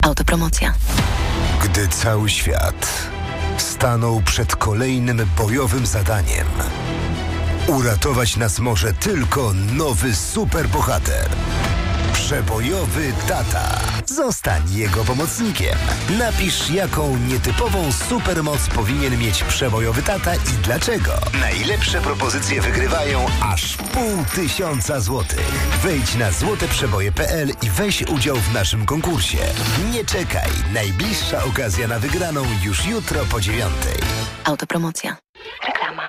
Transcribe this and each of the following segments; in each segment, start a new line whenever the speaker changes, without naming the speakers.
Autopromocja.
Gdy cały świat stanął przed kolejnym bojowym zadaniem, uratować nas może tylko nowy superbohater. Przebojowy tata. Zostań jego pomocnikiem. Napisz, jaką nietypową supermoc powinien mieć przebojowy tata i dlaczego. Najlepsze propozycje wygrywają aż 500 złotych. Wejdź na złoteprzeboje.pl i weź udział w naszym konkursie. Nie czekaj. Najbliższa okazja na wygraną już jutro po 9:00.
Autopromocja. Reklama.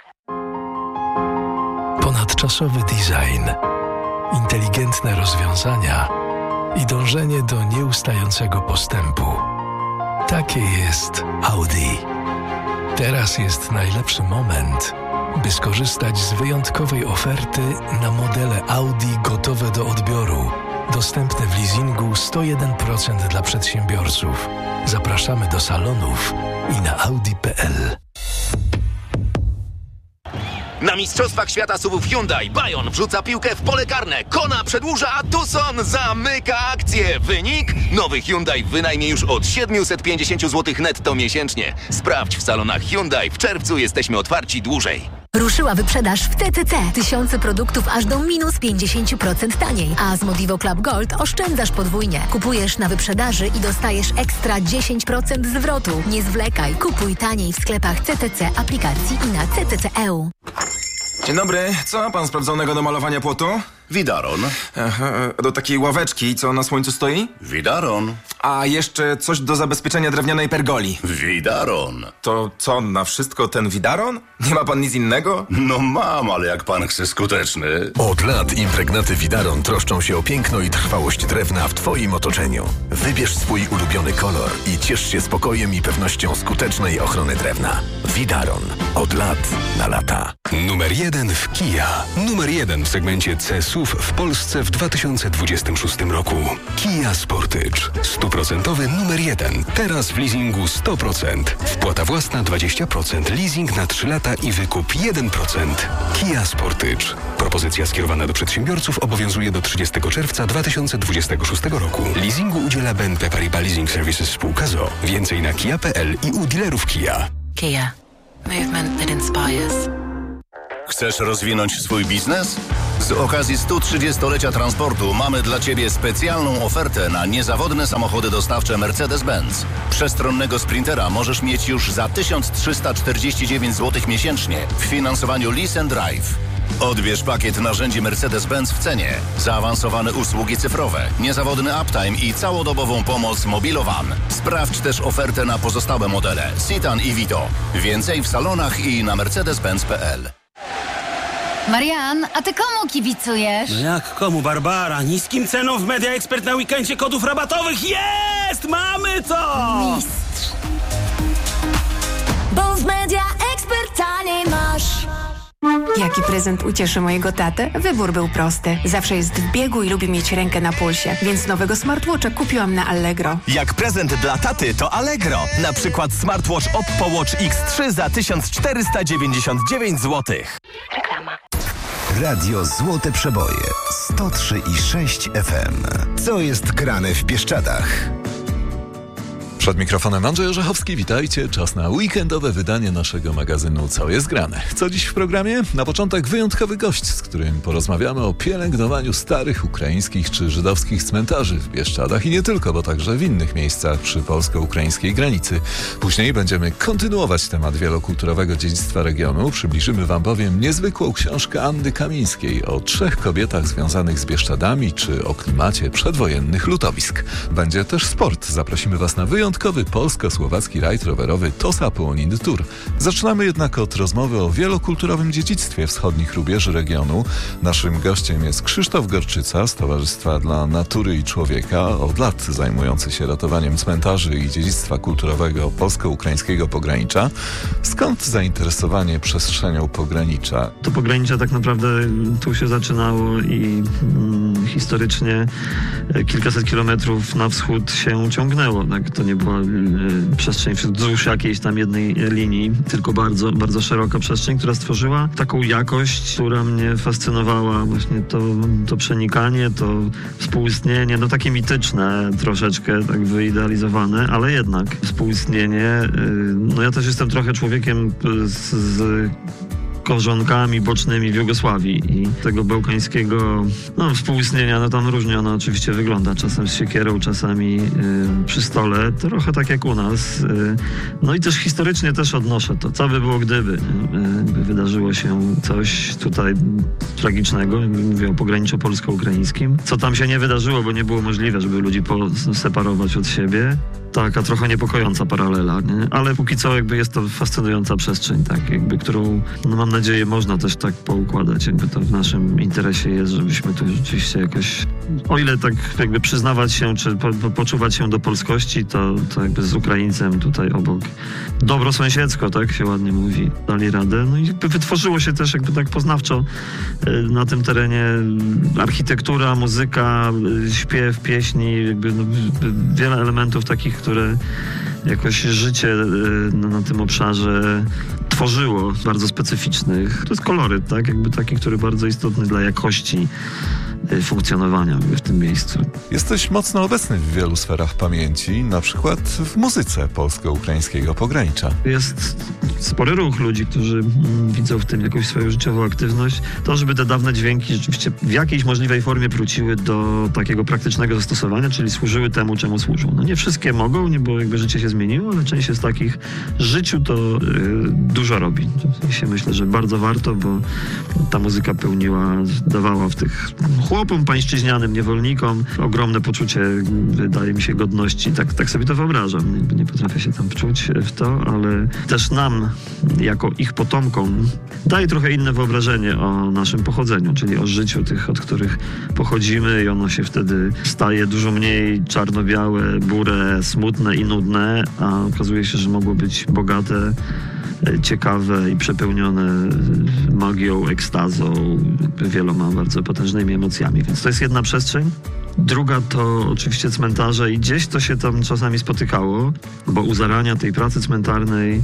Ponadczasowy design, inteligentne rozwiązania i dążenie do nieustającego postępu. Takie jest Audi. Teraz jest najlepszy moment, by skorzystać z wyjątkowej oferty na modele Audi gotowe do odbioru. Dostępne w leasingu 101% dla przedsiębiorców. Zapraszamy do salonów i na audi.pl.
Na Mistrzostwach Świata SUV-ów Hyundai Bayon wrzuca piłkę w pole karne, Kona przedłuża, a Tucson zamyka akcję. Wynik? Nowy Hyundai w wynajmie już od 750 zł netto miesięcznie. Sprawdź w salonach Hyundai. W czerwcu jesteśmy otwarci dłużej.
Ruszyła wyprzedaż w TCC. Tysiące produktów aż do minus 50% taniej. A z Modivo Club Gold oszczędzasz podwójnie. Kupujesz na wyprzedaży i dostajesz ekstra 10% zwrotu. Nie zwlekaj. Kupuj taniej w sklepach CTC, aplikacji i na CTC.eu.
Dzień dobry. Co ma pan sprawdzonego do malowania płotu?
Widaron.
Aha, do takiej ławeczki, co na słońcu stoi?
Widaron.
A jeszcze coś do zabezpieczenia drewnianej pergoli.
Widaron.
To co, na wszystko ten widaron? Nie ma pan nic innego?
No mam, ale jak pan chce skuteczny.
Od lat impregnaty Widaron troszczą się o piękno i trwałość drewna w Twoim otoczeniu. Wybierz swój ulubiony kolor i ciesz się spokojem i pewnością skutecznej ochrony drewna. Widaron. Od lat na lata.
Numer 1 w Kia. Numer 1 w segmencie C-SUV w Polsce w 2026 roku. Kia Sportage. 100% numer 1. Teraz w leasingu 100%. Wpłata własna 20%. Leasing na 3 lata i wykup 1%. Kia Sportage. Propozycja skierowana do przedsiębiorców obowiązuje do 30 czerwca 2026 roku. Leasingu udziela BNP Paribas Leasing Services spółka ZOO. Więcej na kia.pl i u dealerów Kia.
Kia. Movement that inspires.
Chcesz rozwinąć swój biznes? Z okazji 130-lecia transportu mamy dla Ciebie specjalną ofertę na niezawodne samochody dostawcze Mercedes-Benz. Przestronnego Sprintera możesz mieć już za 1349 zł miesięcznie w finansowaniu Lease and Drive. Odbierz pakiet narzędzi Mercedes-Benz w cenie, zaawansowane usługi cyfrowe, niezawodny uptime i całodobową pomoc Mobilowan. Sprawdź też ofertę na pozostałe modele Citan i Vito. Więcej w salonach i na mercedes-benz.pl.
Marian, a ty komu kibicujesz?
No jak komu, Barbara? Niskim ceną w Media Expert na weekendzie kodów rabatowych jest! Mamy to!
Mistrz. Bo w Media Expert taniej masz.
Jaki prezent ucieszy mojego tatę? Wybór był prosty. Zawsze jest w biegu i lubi mieć rękę na pulsie, więc nowego smartwatcha kupiłam na Allegro.
Jak prezent dla taty to Allegro. Na przykład smartwatch Oppo Watch X3 za 1499 zł.
Reklama.
Radio Złote Przeboje 103,6 FM. Co jest grane w Bieszczadach?
Przed mikrofonem Andrzej Orzechowski, witajcie. Czas na weekendowe wydanie naszego magazynu Co jest grane. Co dziś w programie? Na początek wyjątkowy gość, z którym porozmawiamy o pielęgnowaniu starych ukraińskich czy żydowskich cmentarzy w Bieszczadach i nie tylko, bo także w innych miejscach przy polsko-ukraińskiej granicy. Później będziemy kontynuować temat wielokulturowego dziedzictwa regionu. Przybliżymy wam bowiem niezwykłą książkę Anny Kamińskiej o 3 kobietach związanych z Bieszczadami czy o klimacie przedwojennych ludowisk. Będzie też sport. Zaprosimy was na wyjątkowy polsko-słowacki rajd rowerowy Tosa Połoniny Tour. Zaczynamy jednak od rozmowy o wielokulturowym dziedzictwie wschodnich rubieży regionu. Naszym gościem jest Krzysztof Gorczyca z Towarzystwa dla Natury i Człowieka, od lat zajmujący się ratowaniem cmentarzy i dziedzictwa kulturowego polsko-ukraińskiego pogranicza. Skąd zainteresowanie przestrzenią pogranicza?
To pogranicze tak naprawdę tu się zaczynało i historycznie kilkaset kilometrów na wschód się ciągnęło. Tak? To nie była przestrzeń wzdłuż jakiejś tam jednej linii, tylko bardzo, bardzo szeroka przestrzeń, która stworzyła taką jakość, która mnie fascynowała. Właśnie to przenikanie, to współistnienie, no takie mityczne troszeczkę, tak wyidealizowane, ale jednak współistnienie. No ja też jestem trochę człowiekiem z korzonkami bocznymi w Jugosławii i tego bałkańskiego współistnienia, no tam różnie ono oczywiście wygląda, czasem z siekierą, czasami przy stole, trochę tak jak u nas. No i też historycznie też odnoszę to, co by było gdyby wydarzyło się coś tutaj tragicznego, mówię o pograniczu polsko-ukraińskim, co tam się nie wydarzyło, bo nie było możliwe, żeby ludzi separować od siebie. Taka trochę niepokojąca paralela, nie? Ale póki co jakby jest to fascynująca przestrzeń, tak, jakby, którą mam nadzieję można też tak poukładać, jakby to w naszym interesie jest, żebyśmy tu rzeczywiście jakoś, o ile tak jakby przyznawać się, czy poczuwać się do polskości, to jakby z Ukraińcem tutaj obok dobro sąsiedzko, tak się ładnie mówi, dali radę. No i jakby wytworzyło się też jakby tak poznawczo na tym terenie architektura, muzyka, śpiew, pieśni, jakby wiele elementów takich, które jakoś życie na tym obszarze tworzyło, bardzo specyficznych. To jest koloryt, tak? Jakby taki, który bardzo istotny dla jakości funkcjonowania w tym miejscu.
Jesteś mocno obecny w wielu sferach pamięci, na przykład w muzyce polsko-ukraińskiego pogranicza.
Jest spory ruch ludzi, którzy widzą w tym jakąś swoją życiową aktywność. To, żeby te dawne dźwięki rzeczywiście w jakiejś możliwej formie wróciły do takiego praktycznego zastosowania, czyli służyły temu, czemu służą. No nie wszystkie mogą, nie, bo jakby życie się zmieniło, ale część z takich życiu to dużo robi. Myślę, że bardzo warto, bo ta muzyka dawała w tych chłopom pańszczyźnianym, niewolnikom ogromne poczucie, wydaje mi się, godności. Tak sobie to wyobrażam. Nie potrafię się tam wczuć w to, ale też nam, jako ich potomkom, daje trochę inne wyobrażenie o naszym pochodzeniu, czyli o życiu tych, od których pochodzimy i ono się wtedy staje dużo mniej czarno-białe, burę, smutne i nudne, a okazuje się, że mogło być bogate, ciekawe i przepełnione magią, ekstazą, wieloma bardzo potężnymi emocjami. Więc to jest jedna przestrzeń. Druga to oczywiście cmentarze i gdzieś to się tam czasami spotykało, bo u zarania tej pracy cmentarnej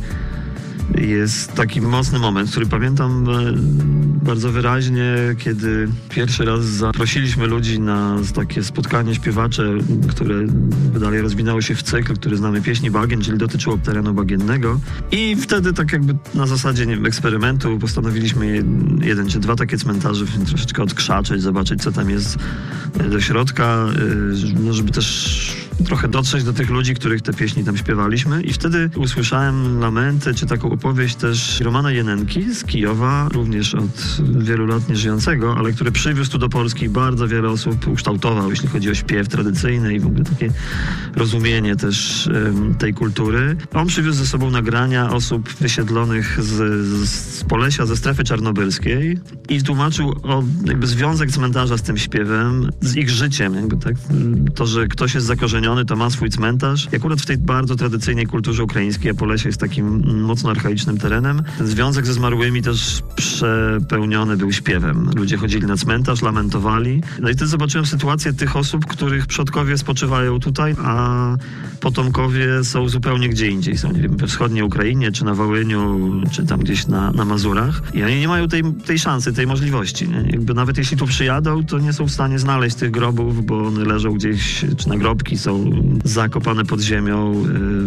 jest taki mocny moment, który pamiętam bardzo wyraźnie, kiedy pierwszy raz zaprosiliśmy ludzi na takie spotkanie śpiewacze, które dalej rozwinęło się w cykl, który znamy Pieśni Bagien, czyli dotyczyło terenu bagiennego. I wtedy tak jakby na zasadzie eksperymentu postanowiliśmy 1 czy 2 takie cmentarze troszeczkę odkrzaczeć, zobaczyć, co tam jest do środka, żeby też trochę dotrzeć do tych ludzi, których te pieśni tam śpiewaliśmy. I wtedy usłyszałem lamenty, czy taką opowieść też Romana Jenenki z Kijowa, również od wielu lat nieżyjącego, ale który przywiózł tu do Polski bardzo wiele osób, ukształtował, jeśli chodzi o śpiew tradycyjny i w ogóle takie rozumienie też tej kultury. On przywiózł ze sobą nagrania osób wysiedlonych z Polesia, ze strefy czarnobylskiej i tłumaczył o jakby związek cmentarza z tym śpiewem, z ich życiem, jakby tak. To, że ktoś jest zakorzeniony, to ma swój cmentarz. I akurat w tej bardzo tradycyjnej kulturze ukraińskiej, a Polesie jest takim mocno archaicznym terenem, ten związek ze zmarłymi też przepełniony był śpiewem. Ludzie chodzili na cmentarz, lamentowali. No i wtedy zobaczyłem sytuację tych osób, których przodkowie spoczywają tutaj, a potomkowie są zupełnie gdzie indziej. Są, nie wiem, we wschodniej Ukrainie, czy na Wołyniu, czy tam gdzieś na Mazurach. I oni nie mają tej szansy, tej możliwości. Nie? Jakby nawet jeśli tu przyjadą, to nie są w stanie znaleźć tych grobów, bo one leżą gdzieś, czy nagrobki są zakopane pod ziemią,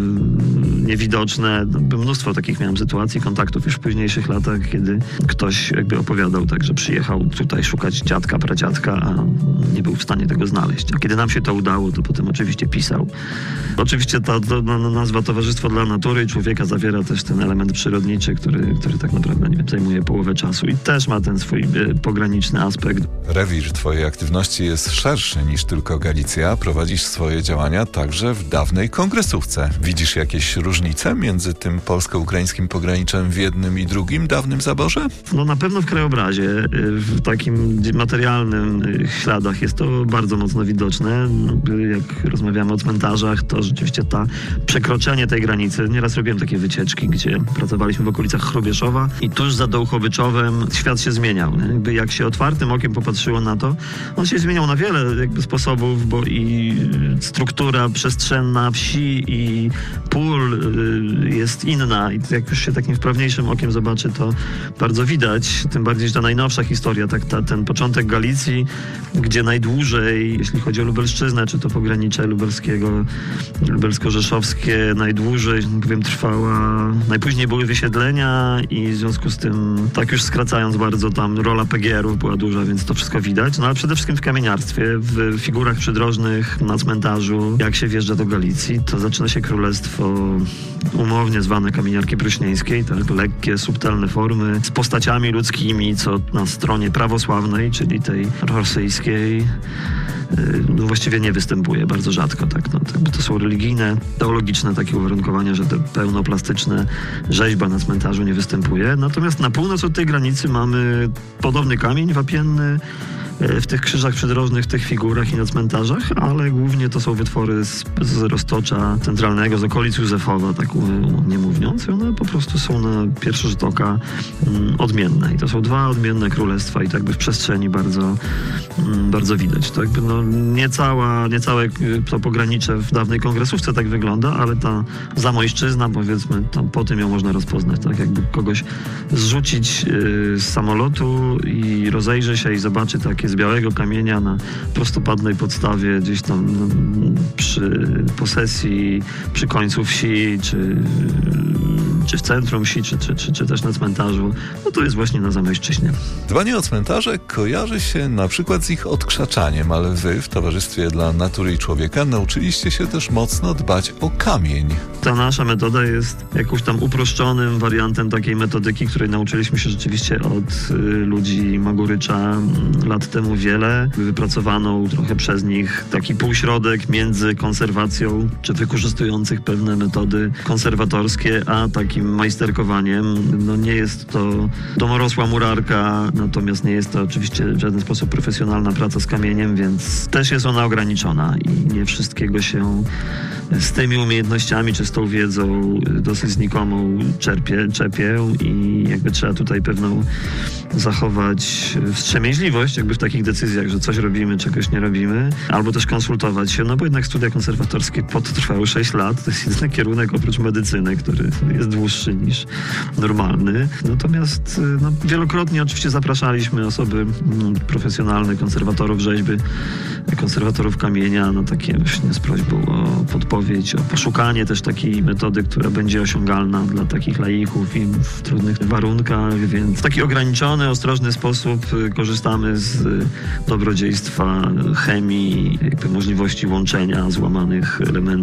niewidoczne. Mnóstwo takich miałem sytuacji, kontaktów już w późniejszych latach, kiedy ktoś jakby opowiadał tak, że przyjechał tutaj szukać dziadka, pradziadka, a nie był w stanie tego znaleźć. A kiedy nam się to udało, to potem oczywiście pisał. Oczywiście ta nazwa Towarzystwo dla Natury i Człowieka zawiera też ten element przyrodniczy, który tak naprawdę, nie wiem, zajmuje połowę czasu i też ma ten swój pograniczny aspekt.
Rewir twojej aktywności jest szerszy niż tylko Galicja. Prowadzisz swoje działania także w dawnej kongresówce. Widzisz jakieś różnice między tym polsko-ukraińskim pograniczem w jednym i drugim dawnym zaborze?
No na pewno w krajobrazie, w takim materialnym śladach jest to bardzo mocno widoczne. Jak rozmawiamy o cmentarzach, to rzeczywiście przekroczenie tej granicy. Nieraz robiłem takie wycieczki, gdzie pracowaliśmy w okolicach Chrobieszowa i tuż za Dołchowiczowem świat się zmieniał. Nie? Jakby jak się otwartym okiem popatrzyło na to, on się zmieniał na wiele jakby sposobów, bo i struktura struktura przestrzenna wsi i pól jest inna i jak już się takim wprawniejszym okiem zobaczy, to bardzo widać, tym bardziej, że ta najnowsza historia, ten początek Galicji, gdzie najdłużej, jeśli chodzi o Lubelszczyznę, czy to pogranicze lubelsko-rzeszowskie, najdłużej, powiem, trwała, najpóźniej były wysiedlenia i w związku z tym, tak już skracając bardzo, tam rola PGR-ów była duża, więc to wszystko widać, no ale przede wszystkim w kamieniarstwie, w figurach przydrożnych, na cmentarzu, jak się wjeżdża do Galicji, to zaczyna się królestwo umownie zwane kamieniarki pruśnieńskiej, tak, lekkie, subtelne formy z postaciami ludzkimi, co na stronie prawosławnej, czyli tej rosyjskiej, no właściwie nie występuje, bardzo rzadko, tak, no, to są religijne, teologiczne takie uwarunkowania, że te pełnoplastyczne rzeźba na cmentarzu nie występuje, natomiast na północ od tej granicy mamy podobny kamień wapienny, w tych krzyżach przydrożnych, w tych figurach i na cmentarzach, ale głównie to są wytwory z Roztocza Centralnego, z okolic Józefowa, tak nie mówiąc. I one po prostu są na pierwszy rzut oka odmienne. I to są dwa odmienne królestwa i tak by w przestrzeni bardzo, bardzo widać. To jakby nie całe to pogranicze w dawnej kongresówce tak wygląda, ale ta Zamojszczyzna, powiedzmy, tam po tym ją można rozpoznać. Tak jakby kogoś zrzucić z samolotu i rozejrzy się i zobaczy takie z białego kamienia na prostopadłej podstawie gdzieś tam przy posesji, przy końcu wsi, czy w centrum wsi, czy też na cmentarzu, no to jest właśnie na Zamojszczyźnie.
Dbanie o cmentarze kojarzy się na przykład z ich odkrzaczaniem, ale wy w Towarzystwie dla Natury i Człowieka nauczyliście się też mocno dbać o kamień.
Ta nasza metoda jest jakąś tam uproszczonym wariantem takiej metodyki, której nauczyliśmy się rzeczywiście od ludzi Magurycza lat temu wiele. Wypracowano trochę przez nich taki półśrodek między konserwacją, czy wykorzystujących pewne metody konserwatorskie, a takim majsterkowaniem. No nie jest to domorosła murarka, natomiast nie jest to oczywiście w żaden sposób profesjonalna praca z kamieniem, więc też jest ona ograniczona i nie wszystkiego się z tymi umiejętnościami, czy z tą wiedzą dosyć znikomą czepię i jakby trzeba tutaj pewną zachować wstrzemięźliwość jakby w takich decyzjach, że coś robimy, czegoś nie robimy, albo też konsultować się, no bo jednak studia konserwatorskie trwały 6 lat, to jest jedyny kierunek oprócz medycyny, który jest dłuższy niż normalny. Natomiast wielokrotnie oczywiście zapraszaliśmy osoby profesjonalne, konserwatorów rzeźby, konserwatorów kamienia, takie właśnie z prośbą o podpowiedź, o poszukanie też takiej metody, która będzie osiągalna dla takich laików i w trudnych warunkach, więc w taki ograniczony, ostrożny sposób korzystamy z dobrodziejstwa chemii, jakby możliwości łączenia złamanych elementów